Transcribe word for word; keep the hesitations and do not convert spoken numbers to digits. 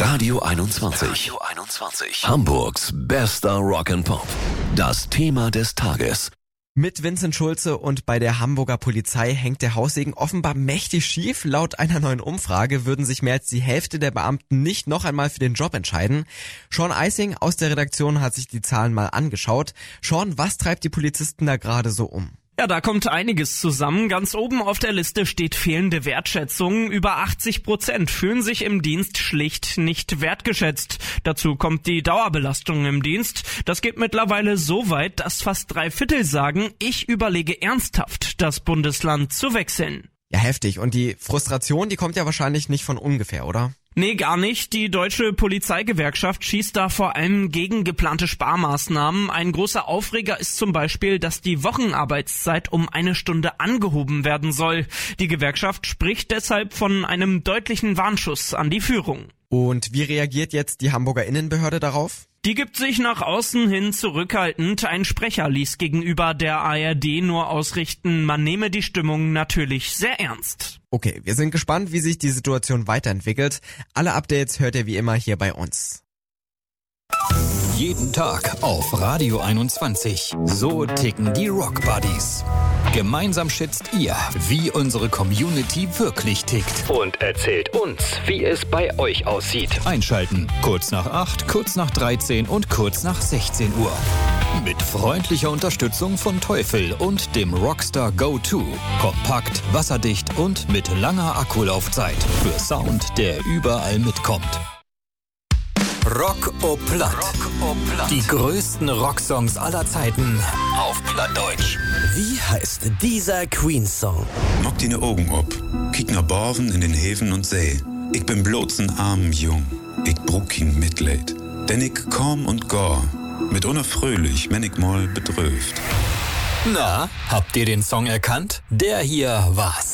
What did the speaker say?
Radio einundzwanzig. Radio einundzwanzig. Hamburgs bester Rock'n'Pop. Das Thema des Tages. Mit Vincent Schulze und bei der Hamburger Polizei hängt der Haussegen offenbar mächtig schief. Laut einer neuen Umfrage würden sich mehr als die Hälfte der Beamten nicht noch einmal für den Job entscheiden. Sean Eising aus der Redaktion hat sich die Zahlen mal angeschaut. Sean, was treibt die Polizisten da gerade so um? Ja, da kommt einiges zusammen. Ganz oben auf der Liste steht fehlende Wertschätzung. Über achtzig Prozent fühlen sich im Dienst schlicht nicht wertgeschätzt. Dazu kommt die Dauerbelastung im Dienst. Das geht mittlerweile so weit, dass fast drei Viertel sagen, ich überlege ernsthaft, das Bundesland zu wechseln. Ja, heftig. Und die Frustration, die kommt ja wahrscheinlich nicht von ungefähr, oder? Nee, gar nicht. Die deutsche Polizeigewerkschaft schießt da vor allem gegen geplante Sparmaßnahmen. Ein großer Aufreger ist zum Beispiel, dass die Wochenarbeitszeit um eine Stunde angehoben werden soll. Die Gewerkschaft spricht deshalb von einem deutlichen Warnschuss an die Führung. Und wie reagiert jetzt die Hamburger Innenbehörde darauf? Die gibt sich nach außen hin zurückhaltend. Ein Sprecher ließ gegenüber der A R D nur ausrichten, man nehme die Stimmung natürlich sehr ernst. Okay, wir sind gespannt, wie sich die Situation weiterentwickelt. Alle Updates hört ihr wie immer hier bei uns. Jeden Tag auf Radio einundzwanzig. So ticken die Rock Buddies. Gemeinsam schätzt ihr, wie unsere Community wirklich tickt. Und erzählt uns, wie es bei euch aussieht. Einschalten. Kurz nach acht, kurz nach dreizehn und kurz nach sechzehn Uhr. Mit freundlicher Unterstützung von Teufel und dem Rockstar Go To. Kompakt, wasserdicht und mit langer Akkulaufzeit. Für Sound, der überall mitkommt. Rock o Platt. Rock o Platt. Die größten Rocksongs aller Zeiten auf Plattdeutsch. Wie heißt dieser Queen-Song? Mock die Augen ab, kick nach Borven in den Häfen und See. Ich bin bloß ein arm Jung, ich bruck kein Mitleid. Denn ich komm und gar, mit unerfröhlich, wenn ich mal bedröft. Na, habt ihr den Song erkannt? Der hier war's.